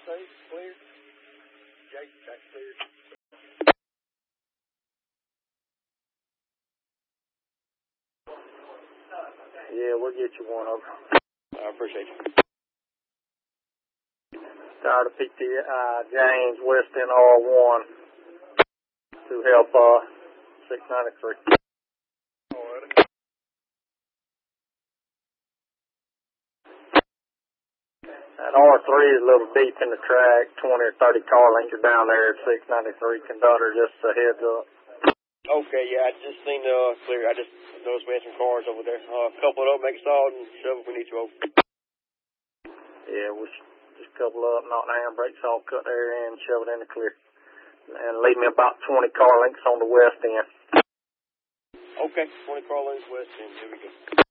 Steve, clear. Jake, check clear. Yeah, we'll get you one of them. I appreciate you. Tired of PTI James Weston R1 to help 693. That R3 is a little deep in the track. 20 or 30 car lengths are down there at 693. Conductor, just a heads up. Okay, yeah, I just seen clear. I just noticed we had some cars over there. Couple it up, make it solid, and shove if we need to over. Yeah, we should just couple up, knock the handbrakes off, cut the air in, shove it in the clear. And leave me about 20 car lengths on the west end. Okay, 20 car lengths west end. Here we go.